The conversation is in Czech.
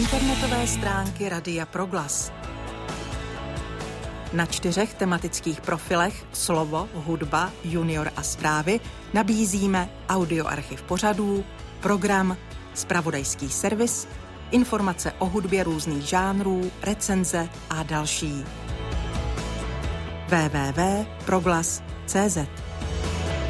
Internetové stránky Radia Proglas. Na 4 tematických profilech Slovo, hudba, junior a zprávy nabízíme audioarchiv pořadů, program, zpravodajský servis, informace o hudbě různých žánrů, recenze a další. www.proglas.cz